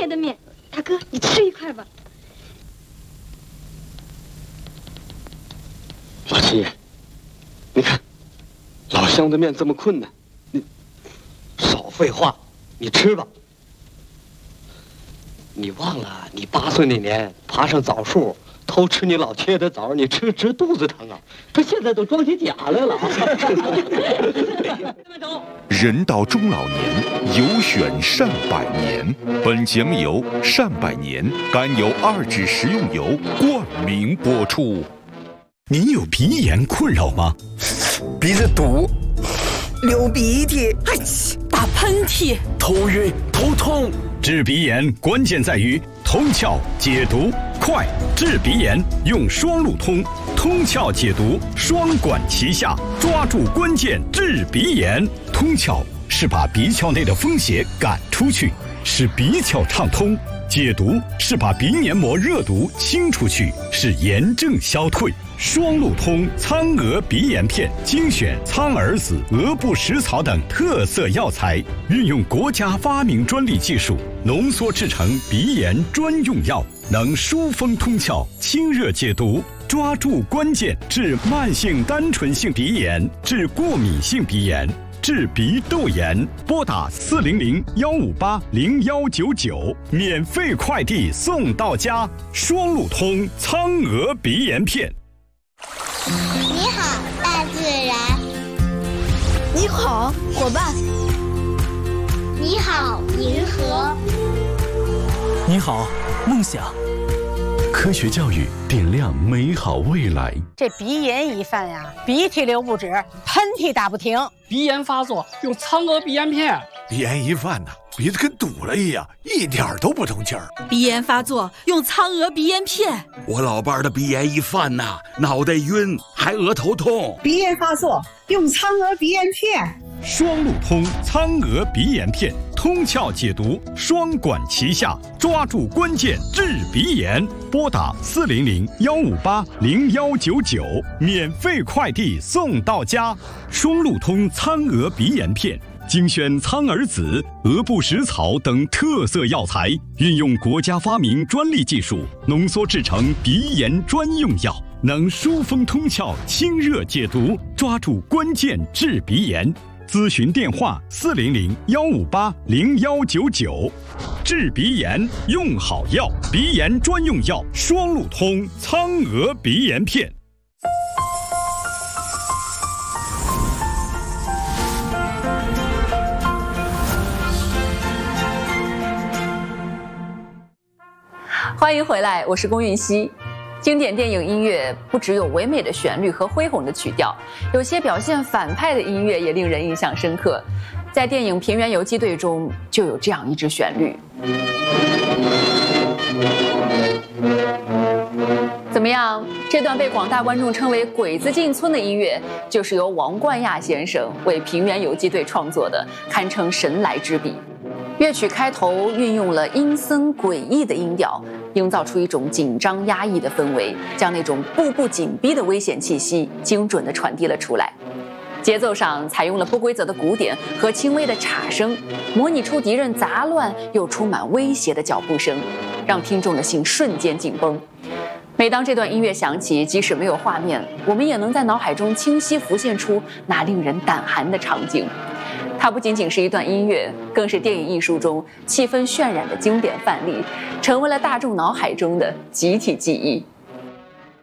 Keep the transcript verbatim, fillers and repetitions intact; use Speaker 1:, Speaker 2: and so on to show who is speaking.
Speaker 1: 的面，大哥，你吃一块吧。
Speaker 2: 老七爷，你看，老乡的面这么困难，你
Speaker 3: 少废话，你吃吧。
Speaker 2: 你忘了你八岁那年爬上枣树偷吃你老七爷的枣，你吃直肚子疼啊！他现在都装起假来了。
Speaker 4: 人到中老年，有选善百年。本节目由善百年甘油二酯食用油冠名播出。
Speaker 5: 您有鼻炎困扰吗？
Speaker 6: 鼻子堵，流鼻涕，
Speaker 7: 哎，打喷嚏，
Speaker 6: 头晕头痛。
Speaker 5: 治鼻炎关键在于通窍解毒快，治鼻炎用双路通，通窍解毒双管齐下，抓住关键治鼻炎。通窍是把鼻窍内的风邪赶出去，使鼻窍畅通；解毒是把鼻黏膜热毒清出去，使炎症消退。双路通苍蛾鼻炎片精选苍耳子、鹅不食草等特色药材，运用国家发明专利技术浓缩制成鼻炎专用药，能疏风通窍、清热解毒，抓住关键治慢性单纯性鼻炎、治过敏性鼻炎、治鼻窦炎。拨打四零零幺五八零幺九九，免费快递送到家。双路通苍蛾鼻炎片。
Speaker 8: 你好，大自然。
Speaker 7: 你好，伙伴。
Speaker 8: 你好，银河。
Speaker 9: 你好，梦想。
Speaker 10: 科学教育点亮美好未来。
Speaker 11: 这鼻炎一犯呀，鼻涕流不止，喷嚏打不停。
Speaker 12: 鼻炎发作用苍蛾鼻炎片。
Speaker 13: 鼻炎一犯呢，鼻子跟堵了一样，一点都不通气儿。
Speaker 7: 鼻炎发作用苍蛾鼻炎片。
Speaker 14: 我老伴儿的鼻炎一犯呐，脑袋晕，还额头痛。
Speaker 15: 鼻炎发作用苍蛾鼻炎片。
Speaker 5: 双路通苍蛾鼻炎片，通窍解毒，双管齐下，抓住关键治鼻炎。拨打四零零幺五八零幺九九，免费快递送到家。双路通苍蛾鼻炎片精选苍耳子、鹅不食草等特色药材，运用国家发明专利技术浓缩制成鼻炎专用药，能疏风通窍、清热解毒，抓住关键治鼻炎。咨询电话：四零零幺五八零幺九九。治鼻炎用好药，鼻炎专用药双路通苍蛾鼻炎片。
Speaker 16: 欢迎回来，我是龚韵希。经典电影音乐不只有唯美的旋律和恢宏的曲调，有些表现反派的音乐也令人印象深刻。在电影《平原游击队》中就有这样一支旋律。怎么样？这段被广大观众称为“鬼子进村”的音乐，就是由王冠亚先生为《平原游击队》创作的，堪称神来之笔。乐曲开头运用了阴森诡异的音调，营造出一种紧张压抑的氛围，将那种步步紧逼的危险气息精准地传递了出来。节奏上采用了不规则的鼓点和轻微的镲声，模拟出敌人杂乱又充满威胁的脚步声，让听众的心瞬间紧绷。每当这段音乐响起，即使没有画面，我们也能在脑海中清晰浮现出那令人胆寒的场景。它不仅仅是一段音乐，更是电影艺术中气氛渲染的经典范例，成为了大众脑海中的集体记忆。